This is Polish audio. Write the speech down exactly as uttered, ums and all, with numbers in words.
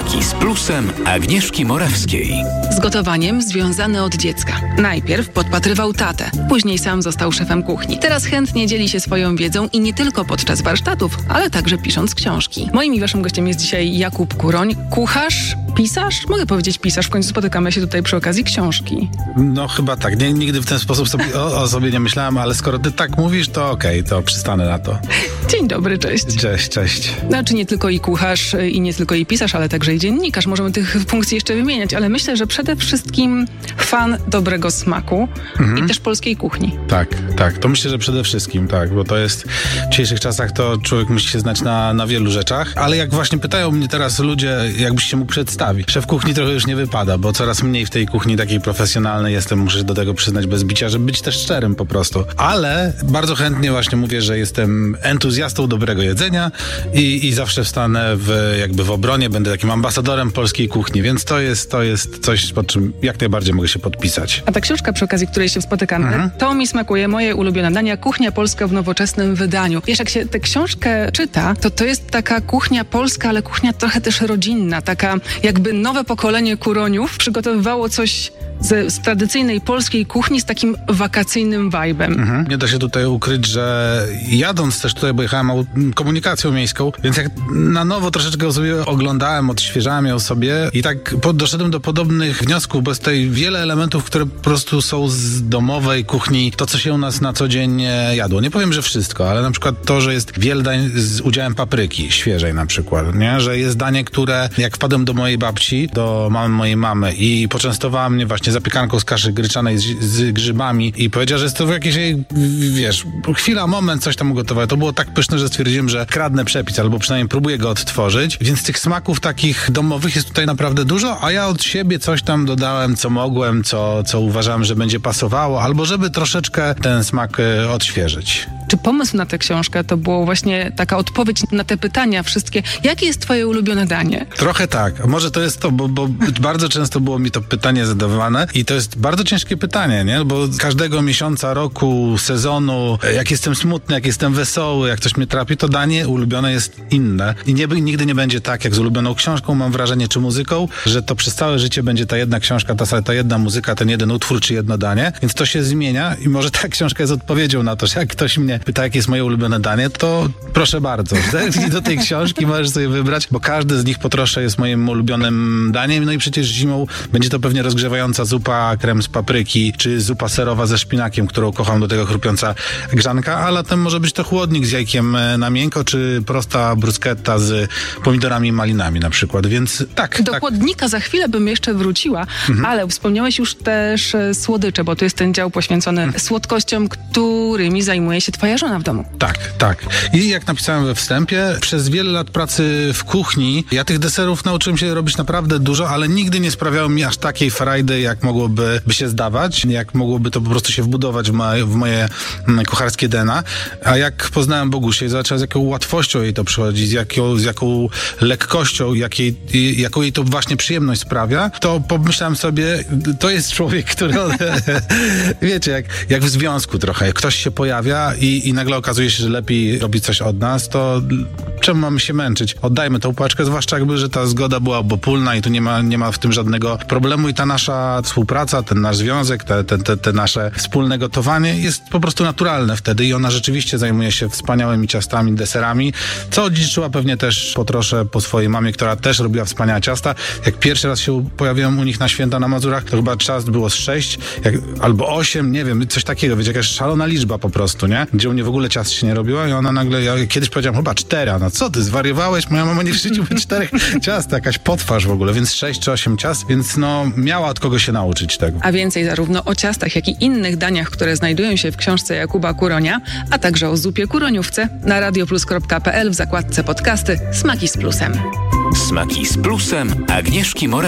Smaki z plusem Agnieszki Morawskiej. Z gotowaniem związany od dziecka. Najpierw podpatrywał tatę, później sam został szefem kuchni. Teraz chętnie dzieli się swoją wiedzą i nie tylko podczas warsztatów, ale także pisząc książki. Moim i waszym gościem jest dzisiaj Jakub Kuroń, kucharz, pisarz? Mogę powiedzieć pisarz, w końcu spotykamy się tutaj przy okazji książki. No chyba tak, nie, nigdy w ten sposób sobie, o, o sobie nie myślałem, ale skoro ty tak mówisz, to okej, okay, to przystanę na to. Dzień dobry, cześć. Cześć, cześć. Znaczy nie tylko i kucharz, i nie tylko i pisarz, ale także i dziennikarz. Możemy tych funkcji jeszcze wymieniać, ale myślę, że przede wszystkim fan dobrego smaku mhm. i też polskiej kuchni. Tak, tak. To myślę, że przede wszystkim, tak, bo to jest w dzisiejszych czasach to człowiek musi się znać na, na wielu rzeczach, ale jak właśnie pytają mnie teraz ludzie, jakbyś się mógł przedstawić. Szef kuchni trochę już nie wypada, bo coraz mniej w tej kuchni takiej profesjonalnej jestem, muszę do tego przyznać bez bicia, żeby być też szczerym po prostu. Ale bardzo chętnie właśnie mówię, że jestem entuzjastą dobrego jedzenia i, i zawsze wstanę w, jakby w obronie, będę takim ambasadorem polskiej kuchni, więc to jest, to jest coś, pod czym jak najbardziej mogę się podpisać. A ta książka, przy okazji której się spotykamy, mhm. to mi smakuje, moje ulubione dania, kuchnia polska w nowoczesnym wydaniu. Wiesz, jak się tę książkę czyta, to to jest taka kuchnia polska, ale kuchnia trochę też rodzinna, taka jakby nowe pokolenie Kuroniów przygotowywało coś z, z tradycyjnej polskiej kuchni z takim wakacyjnym vibe'em. Mhm. Nie da się tutaj ukryć, że jadąc też tutaj, bo jechałem komunikacją miejską, więc jak na nowo troszeczkę ją sobie oglądałem, odświeżałem ją sobie i tak po, doszedłem do podobnych wniosków, bo jest tutaj wiele elementów, które po prostu są z domowej kuchni, to co się u nas na co dzień jadło. Nie powiem, że wszystko, ale na przykład to, że jest wiele dań z udziałem papryki, świeżej na przykład, nie? Że jest danie, które jak wpadłem do mojej babci, do mamy mojej mamy i poczęstowała mnie właśnie zapiekanką z kaszy gryczanej z, z grzybami i powiedziała, że jest to jakieś, wiesz, chwila, moment, coś tam ugotowało. To było tak pyszne, że stwierdziłem, że kradnę przepis, albo przynajmniej próbuję go odtworzyć, więc tych smaków takich domowych jest tutaj naprawdę dużo, a ja od siebie coś tam dodałem, co mogłem, co, co uważałem, że będzie pasowało, albo żeby troszeczkę ten smak y, odświeżyć. Czy pomysł na tę książkę to było właśnie taka odpowiedź na te pytania wszystkie? Jakie jest twoje ulubione danie? Trochę tak. Może to jest to, bo, bo bardzo często było mi to pytanie zadawane i to jest bardzo ciężkie pytanie, nie? Bo każdego miesiąca, roku, sezonu, jak jestem smutny, jak jestem wesoły, jak coś mnie trapi, to danie ulubione jest inne. I nie, nigdy nie będzie tak, jak z ulubioną książką, mam wrażenie, czy muzyką, że to przez całe życie będzie ta jedna książka, ta, ta jedna muzyka, ten jeden utwór, czy jedno danie. Więc to się zmienia i może ta książka jest odpowiedzią na to, że jak ktoś mnie pyta, jakie jest moje ulubione danie, to proszę bardzo, zerknij do tej książki, możesz sobie wybrać, bo każdy z nich po trosze jest moim ulubionym daniem. No i przecież zimą będzie to pewnie rozgrzewająca zupa, krem z papryki, czy zupa serowa ze szpinakiem, którą kocham, do tego chrupiąca grzanka, a latem może być to chłodnik z jajkiem na miękko, czy prosta bruschetta z pomidorami i malinami na przykład, więc tak. Do tak. chłodnika za chwilę bym jeszcze wróciła, mhm. ale wspomniałeś już też słodycze, bo to jest ten dział poświęcony mhm. słodkościom, którymi zajmuje się twoja żona w domu. Tak, tak. I jak napisałem we wstępie, przez wiele lat pracy w kuchni, ja tych deserów nauczyłem się robić naprawdę dużo, ale nigdy nie sprawiało mi aż takiej frajdy, jak mogłoby by się zdawać, jak mogłoby to po prostu się wbudować w, ma, w moje mm, kucharskie D N A. A jak poznałem Bogusię i zobaczyłem, z jaką łatwością jej to przychodzi, z jaką, z jaką lekkością, jakiej, jaką jej to właśnie przyjemność sprawia, to pomyślałem sobie, to jest człowiek, który wiecie, jak, jak w związku trochę, jak ktoś się pojawia i, i nagle okazuje się, że lepiej robi coś od nas, to czemu mamy się męczyć? Oddajmy tą paczkę, zwłaszcza jakby, że ta zgoda była obopólna i tu nie ma, nie ma w tym żadnego problemu i ta nasza współpraca, ten nasz związek, te, te, te, te nasze wspólne gotowanie jest po prostu naturalne wtedy i ona rzeczywiście zajmuje się wspaniałymi ciastami, deserami, co odziedziczyła pewnie też po trosze po swojej mamie, która też robiła wspaniałe ciasta. Jak pierwszy raz się pojawiłem u nich na święta na Mazurach, to chyba ciast było z sześć, jak, albo osiem, nie wiem, coś takiego, wiecie, jakaś szalona liczba po prostu, nie? Gdzie u mnie w ogóle ciast się nie robiła i ona nagle, ja kiedyś powiedziałem, chyba cztery, a no co ty, zwariowałeś? Moja mama nie w życiu by czterech ciast, jakaś potwarz w ogóle, więc sześć czy osiem ciast, więc no miała od kogo się nauczyć tego. A więcej zarówno o ciastach, jak i innych daniach, które znajdują się w książce Jakuba Kuronia, a także o zupie kuroniówce na radioplus kropka p l w zakładce podcasty Smaki z plusem. Smaki z plusem Agnieszki Morawskiej.